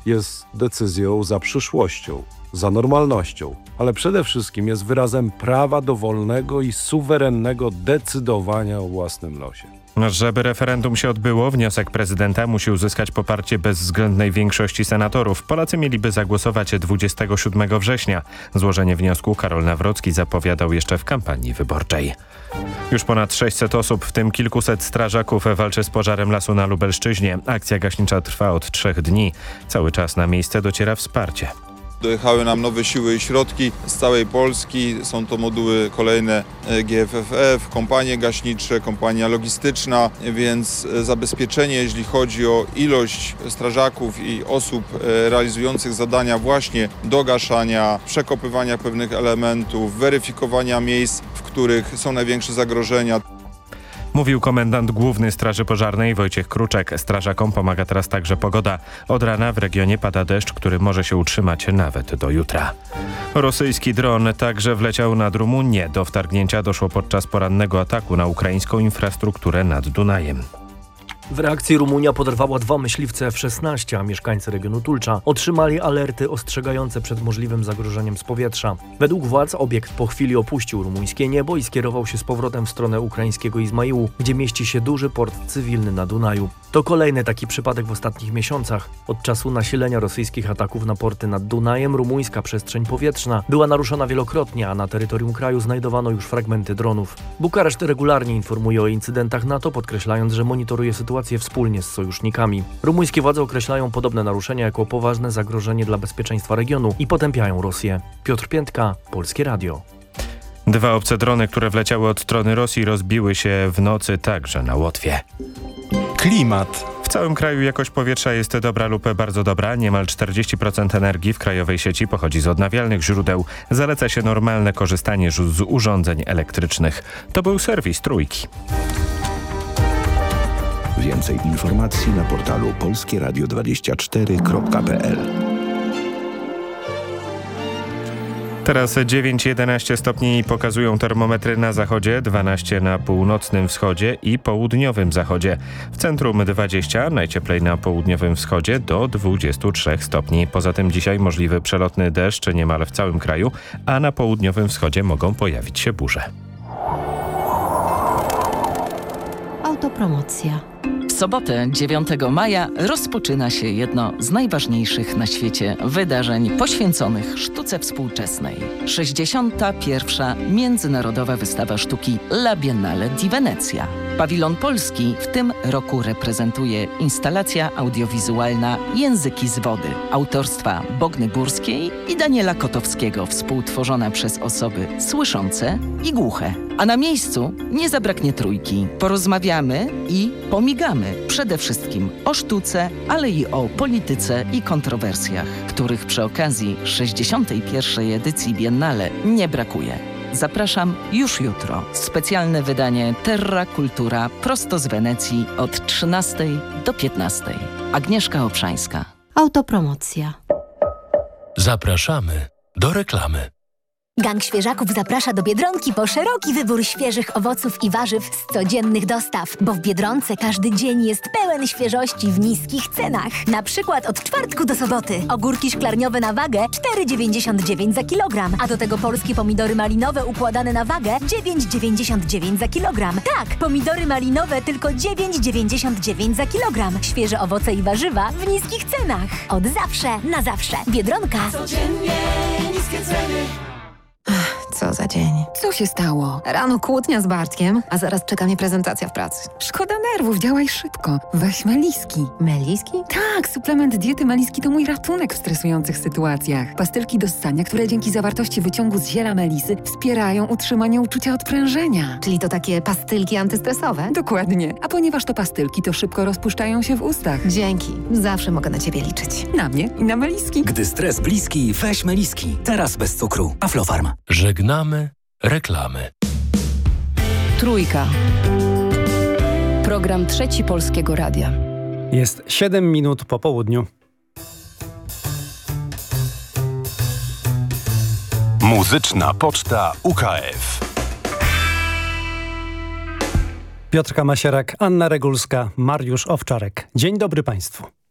jest decyzją za przyszłością, za normalnością, ale przede wszystkim jest wyrazem prawa do wolnego i suwerennego decydowania o własnym losie. Żeby referendum się odbyło, wniosek prezydenta musi uzyskać poparcie bezwzględnej większości senatorów. Polacy mieliby zagłosować 27 września. Złożenie wniosku Karol Nawrocki zapowiadał jeszcze w kampanii wyborczej. Już ponad 600 osób, w tym kilkuset strażaków, walczy z pożarem lasu na Lubelszczyźnie. Akcja gaśnicza trwa od 3 dni. Cały czas na miejsce dociera wsparcie. Dojechały nam nowe siły i środki z całej Polski. Są to moduły kolejne GFFF, kompanie gaśnicze, kompania logistyczna, więc zabezpieczenie, jeśli chodzi o ilość strażaków i osób realizujących zadania właśnie do gaszania, przekopywania pewnych elementów, weryfikowania miejsc, w których są największe zagrożenia. Mówił komendant główny Straży Pożarnej Wojciech Kruczek. Strażakom pomaga teraz także pogoda. Od rana w regionie pada deszcz, który może się utrzymać nawet do jutra. Rosyjski dron także wleciał nad Rumunię. Do wtargnięcia doszło podczas porannego ataku na ukraińską infrastrukturę nad Dunajem. W reakcji Rumunia poderwała 2 myśliwce F-16, a mieszkańcy regionu Tulcza otrzymali alerty ostrzegające przed możliwym zagrożeniem z powietrza. Według władz obiekt po chwili opuścił rumuńskie niebo i skierował się z powrotem w stronę ukraińskiego Izmaiłu, gdzie mieści się duży port cywilny na Dunaju. To kolejny taki przypadek w ostatnich miesiącach. Od czasu nasilenia rosyjskich ataków na porty nad Dunajem rumuńska przestrzeń powietrzna była naruszona wielokrotnie, a na terytorium kraju znajdowano już fragmenty dronów. Bukareszt regularnie informuje o incydentach NATO, podkreślając, że monitoruje sytuację wspólnie z sojusznikami. Rumuńskie władze określają podobne naruszenia jako poważne zagrożenie dla bezpieczeństwa regionu i potępiają Rosję. Piotr Piętka, Polskie Radio. 2 obce drony, które wleciały od strony Rosji, rozbiły się w nocy także na Łotwie. Klimat. W całym kraju jakość powietrza jest dobra lub bardzo dobra. Niemal 40% energii w krajowej sieci pochodzi z odnawialnych źródeł. Zaleca się normalne korzystanie z urządzeń elektrycznych. To był serwis Trójki. Więcej informacji na portalu polskieradio24.pl. Teraz 9-11 stopni pokazują termometry na zachodzie, 12 na północnym wschodzie i południowym zachodzie. W centrum 20, najcieplej na południowym wschodzie do 23 stopni. Poza tym dzisiaj możliwy przelotny deszcz niemal w całym kraju, a na południowym wschodzie mogą pojawić się burze. Autopromocja. W sobotę 9 maja rozpoczyna się jedno z najważniejszych na świecie wydarzeń poświęconych sztuce współczesnej. 61. Międzynarodowa Wystawa Sztuki La Biennale di Venezia. Pawilon polski w tym roku reprezentuje instalacja audiowizualna Języki z wody autorstwa Bogny Górskiej i Daniela Kotowskiego, współtworzona przez osoby słyszące i głuche. A na miejscu nie zabraknie Trójki. Porozmawiamy i pomigamy przede wszystkim o sztuce, ale i o polityce i kontrowersjach, których przy okazji 61. edycji Biennale nie brakuje. Zapraszam już jutro. Specjalne wydanie Terra Kultura prosto z Wenecji od 13 do 15. Agnieszka Obszańska. Autopromocja. Zapraszamy do reklamy. Gang Świeżaków zaprasza do Biedronki po szeroki wybór świeżych owoców i warzyw z codziennych dostaw, bo w Biedronce każdy dzień jest pełen świeżości w niskich cenach. Na przykład od czwartku do soboty. Ogórki szklarniowe na wagę 4,99 za kilogram, a do tego polskie pomidory malinowe układane na wagę 9,99 za kilogram. Tak, pomidory malinowe tylko 9,99 za kilogram. Świeże owoce i warzywa w niskich cenach. Od zawsze na zawsze. Biedronka. Codziennie niskie ceny. Co za dzień. Co się stało? Rano kłótnia z Bartkiem, a zaraz czeka mnie prezentacja w pracy. Szkoda nerwów, działaj szybko. Weź Meliski. Meliski? Tak, suplement diety Meliski to mój ratunek w stresujących sytuacjach. Pastylki do ssania, które dzięki zawartości wyciągu z ziela melisy wspierają utrzymanie uczucia odprężenia. Czyli to takie pastylki antystresowe? Dokładnie. A ponieważ to pastylki, to szybko rozpuszczają się w ustach. Dzięki. Zawsze mogę na ciebie liczyć. Na mnie i na Meliski. Gdy stres bliski, weź Meliski. Teraz bez cukru. Aflofarm. Żegnamy reklamy. Trójka. Program Trzeci Polskiego Radia. Jest 7 minut po południu. Muzyczna Poczta UKF. Piotrka Masierak, Anna Regulska, Mariusz Owczarek. Dzień dobry Państwu.